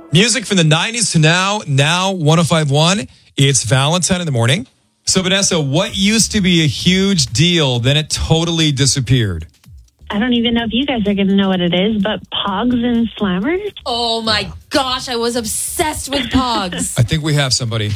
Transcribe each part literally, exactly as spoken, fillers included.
Music from the nineties to now, now one oh five point one. It's Valentine in the morning. So, Vanessa, what used to be a huge deal, then it totally disappeared? I don't even know if you guys are going to know what it is, but Pogs and Slammers. Oh my gosh, I was obsessed with Pogs. I think we have somebody.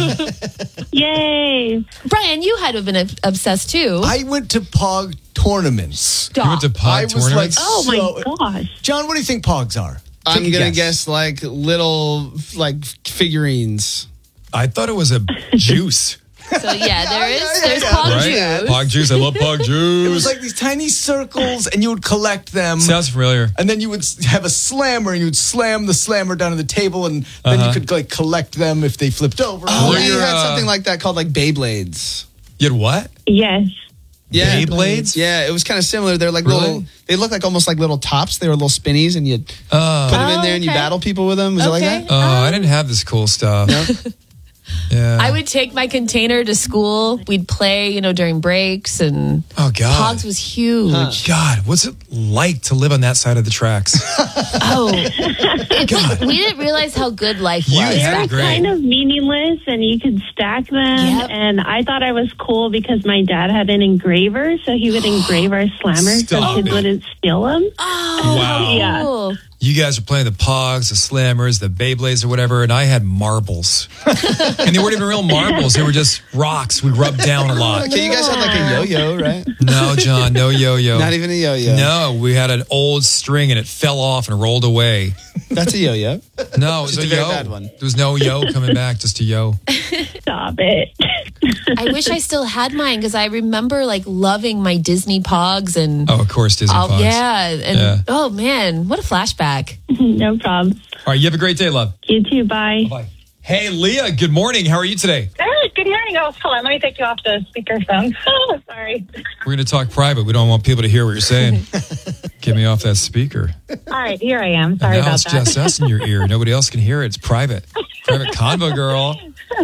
Yay. Brian, you had to have been obsessed too. I went to Pog tournaments. Stop. You went to Pog I was like, tournaments? Oh my So- gosh. John, what do you think Pogs are? I'm Take a gonna guess. guess. like little like figurines. I thought it was a juice. So yeah, there is. Yeah, yeah, There's yeah. Pog Right? juice. Pog juice. I love Pog juice. It was like these tiny circles, and you would collect them. Sounds familiar. And then you would s- have a slammer, and you would slam the slammer down on the table, and then Uh-huh. you could like collect them if they flipped over. Oh, Were yeah, you your, had uh, something like that called like Beyblades. You had what? Yes. Yeah, Beyblades? Yeah, it was kind of similar. They're like Really? little. They look like almost like little tops. They were little spinnies, and you put Oh, them in Oh, there and you okay. battle people with them. Was it like Okay. that? oh, I didn't have this cool stuff. Yeah. I would take my container to school. We'd play, you know, during breaks, and Oh, God. Pogs was huge. God, what's it like to live on that side of the tracks? Oh, It- God. we didn't realize how good life You was. had They're it great. kind of meaningless, and you could stack them. Yep. And I thought I was cool because my dad had an engraver, so he would engrave our slammers so Stop kids it. wouldn't steal them. Oh, Wow. Yeah. cool. You guys were playing the Pogs, the Slammers, the Beyblades or whatever, and I had marbles. And they weren't even real marbles. They were just rocks we rubbed down a lot. Okay, you guys had like a yo-yo, right? No, John, no yo-yo. Not even a yo-yo. No, we had an old string and it fell off and rolled away. That's a yo-yo. No, it was Just a a very yo. bad one. There was no yo coming back, just a yo. Stop it. I wish I still had mine because I remember like loving my Disney Pogs and Oh, of course, Disney all- Pogs. yeah, and Yeah. oh man, what a flashback! No problem. All right, you have a great day, love. You too. Bye. Bye. Hey, Leah, good morning. How are you today? Oh, good morning. Oh, hold on. Let me take you off the speakerphone. Oh, sorry. We're going to talk private. We don't want people to hear what you're saying. Get me off that speaker. All right, here I am. And Sorry now about it's that. just us in your ear. Nobody else can hear it. It's private. Private convo, girl.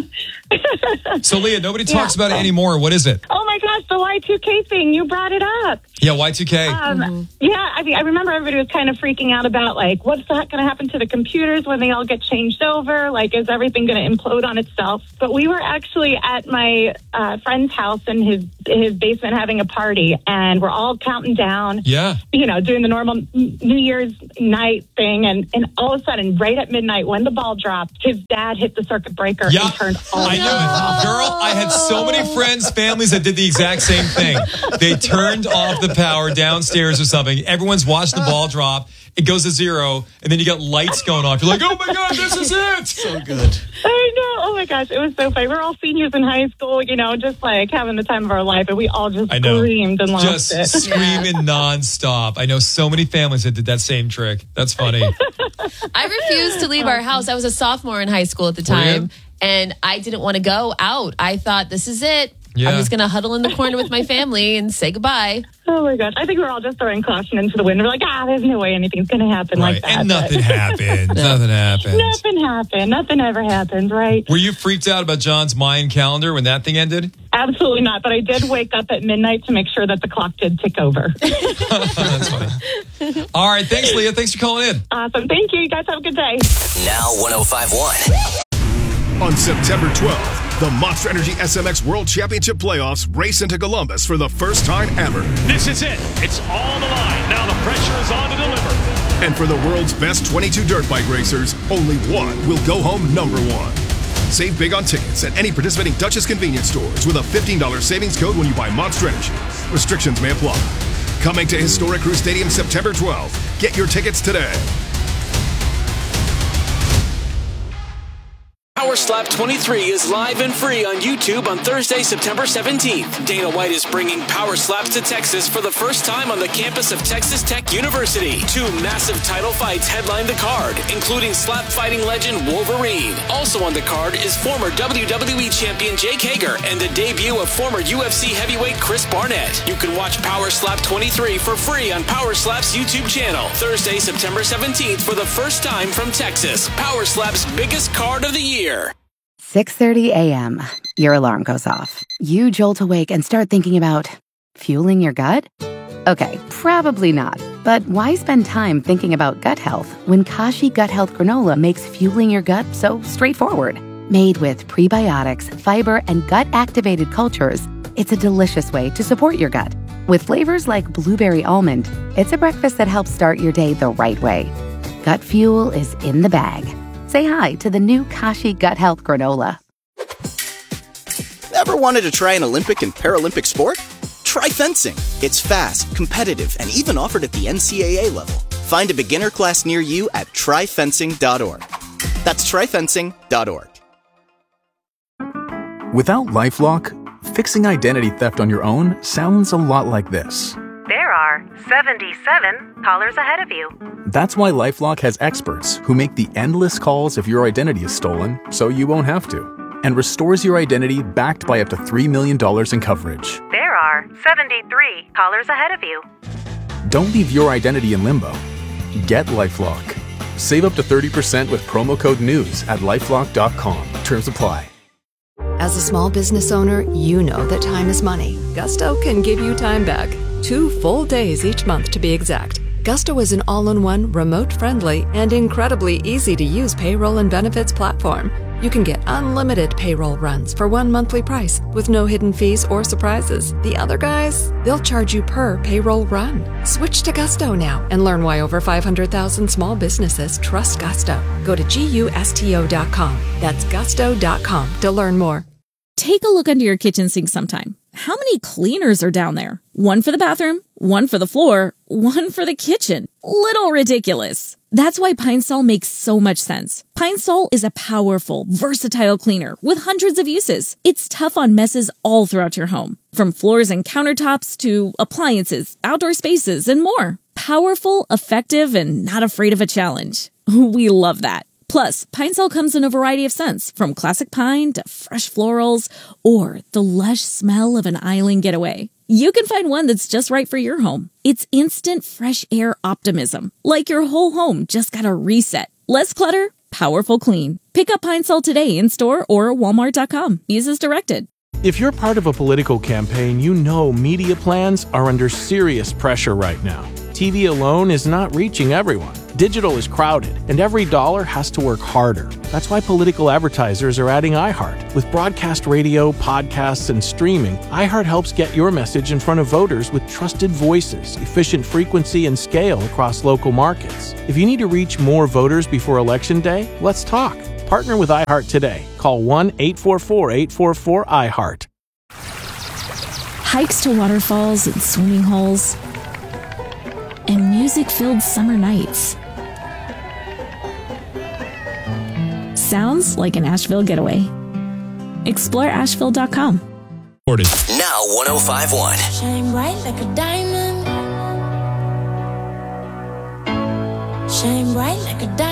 So, Leah, nobody talks about it anymore. What is it? Oh my gosh, the Y two K thing. You brought it up. Yeah, Y two K. Um, Yeah, I mean, I remember everybody was kind of freaking out about like, what's that going to happen to the computers when they all get changed over? Like, is everything going to implode on itself? But we were actually at my uh, friend's house in his his basement having a party, and we're all counting down. Yeah. You know, doing the normal New Year's night thing, and and all of a sudden, right at midnight, when the ball dropped, his dad hit the circuit breaker Yeah. and turned all I the knew it. Girl, I had so many friends, families that did the exact same thing. They turned off the power downstairs or something. Everyone's watching the ball drop. It goes to zero, and then you got lights going off. You're like, oh my God, this is it. So good. I know. Oh my gosh, it was so funny. We're all seniors in high school, you know, just like having the time of our life, and we all just I know. screamed and lost Just it. screaming nonstop. I know so many families that did that same trick. That's funny. I refused to leave our house. I was a sophomore in high school at the Were you? time, and I didn't want to go out. I thought, this is it. Yeah. I'm just going to huddle in the corner with my family and say goodbye. Oh my gosh, I think we're all just throwing caution into the wind. We're like, ah, there's no way anything's going to happen Right. like that. And But nothing happened. Nothing happened. Nothing happened. Nothing ever happened, right? Were you freaked out about John's Mayan calendar when that thing ended? Absolutely not. But I did wake up at midnight to make sure that the clock did tick over. That's funny. All right. Thanks, Leah. Thanks for calling in. Awesome. Thank you. You guys have a good day. Now one oh five point one. On September twelfth, the Monster Energy S M X World Championship Playoffs race into Columbus for the first time ever. This is it. It's all the line. Now the pressure is on to deliver. And for the world's best twenty-two dirt bike racers, only one will go home number one. Save big on tickets at any participating Dutchess convenience stores with a fifteen dollars savings code when you buy Monster Energy. Restrictions may apply. Coming to Historic Crew Stadium September twelfth. Get your tickets today. Power Slap twenty-three is live and free on YouTube on Thursday, September seventeenth. Dana White is bringing Power Slaps to Texas for the first time on the campus of Texas Tech University. Two massive title fights headline the card, including slap fighting legend Wolverine. Also on the card is former W W E champion Jake Hager and the debut of former U F C heavyweight Chris Barnett. You can watch Power Slap twenty-three for free on Power Slap's YouTube channel. Thursday, September seventeenth for the first time from Texas. Power Slap's biggest card of the year. six thirty a.m. Your alarm goes off. You jolt awake and start thinking about fueling your gut? Okay, probably not. But why spend time thinking about gut health when Kashi Gut Health Granola makes fueling your gut so straightforward? Made with prebiotics, fiber, and gut-activated cultures, it's a delicious way to support your gut. With flavors like blueberry almond, it's a breakfast that helps start your day the right way. Gut fuel is in the bag. Say hi to the new Kashi Gut Health Granola. Ever wanted to try an Olympic and Paralympic sport? Try fencing. It's fast, competitive, and even offered at the N C A A level. Find a beginner class near you at try fencing dot org. That's try fencing dot org. Without LifeLock, fixing identity theft on your own sounds a lot like this. There are seventy-seven callers ahead of you. That's why LifeLock has experts who make the endless calls if your identity is stolen so you won't have to, and restores your identity backed by up to three million dollars in coverage. There are seventy-three callers ahead of you. Don't leave your identity in limbo. Get LifeLock. Save up to thirty percent with promo code NEWS at lifelock dot com. Terms apply. As a small business owner, you know that time is money. Gusto can give you time back. Two full days each month to be exact. Gusto is an all-in-one, remote-friendly, and incredibly easy-to-use payroll and benefits platform. You can get unlimited payroll runs for one monthly price with no hidden fees or surprises. The other guys, they'll charge you per payroll run. Switch to Gusto now and learn why over five hundred thousand small businesses trust Gusto. Go to gusto dot com. That's gusto dot com to learn more. Take a look under your kitchen sink sometime. How many cleaners are down there? One for the bathroom, one for the floor, one for the kitchen. Little ridiculous. That's why Pine Sol makes so much sense. Pine Sol is a powerful, versatile cleaner with hundreds of uses. It's tough on messes all throughout your home, from floors and countertops to appliances, outdoor spaces, and more. Powerful, effective, and not afraid of a challenge. We love that. Plus, Pine Sol comes in a variety of scents, from classic pine to fresh florals, or the lush smell of an island getaway. You can find one that's just right for your home. It's instant fresh air optimism, like your whole home just got a reset. Less clutter, powerful clean. Pick up Pine Sol today in store or walmart dot com. Use as directed. If you're part of a political campaign, you know media plans are under serious pressure right now. T V alone is not reaching everyone. Digital is crowded, and every dollar has to work harder. That's why political advertisers are adding iHeart. With broadcast radio, podcasts, and streaming, iHeart helps get your message in front of voters with trusted voices, efficient frequency, and scale across local markets. If you need to reach more voters before Election Day, let's talk. Partner with iHeart today. Call one eight four four, eight four four, iHeart. Hikes to waterfalls and swimming holes, and music-filled summer nights. Sounds like an Asheville getaway. Explore asheville dot com. Now one oh five point one. Shine bright like a diamond. Shine bright like a diamond.